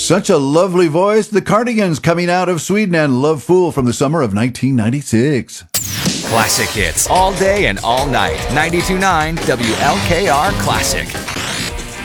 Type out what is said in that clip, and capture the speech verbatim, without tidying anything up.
Such a lovely voice. The Cardigans coming out of Sweden and Love Fool from the summer of nineteen ninety-six. Classic hits all day and all night. ninety-two point nine W L K R Classic.